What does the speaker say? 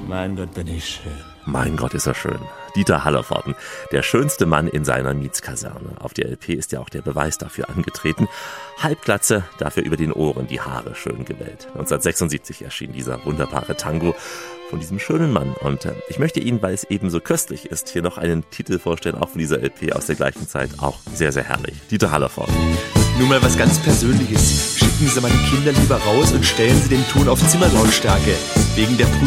Mein Gott, bin ich schön. Mein Gott, ist er schön. Dieter Hallervorden, der schönste Mann in seiner Mietskaserne. Auf der LP ist ja auch der Beweis dafür angetreten. Halbglatze, dafür über den Ohren die Haare schön gewellt. 1976 erschien dieser wunderbare Tango von diesem schönen Mann. Und ich möchte Ihnen, weil es eben so köstlich ist, hier noch einen Titel vorstellen, auch von dieser LP aus der gleichen Zeit. Auch sehr, sehr herrlich. Dieter Hallervorden. Nur mal was ganz Persönliches. Schicken Sie mal die Kinder lieber raus und stellen Sie den Ton auf Zimmerlautstärke. Wegen der Prüfung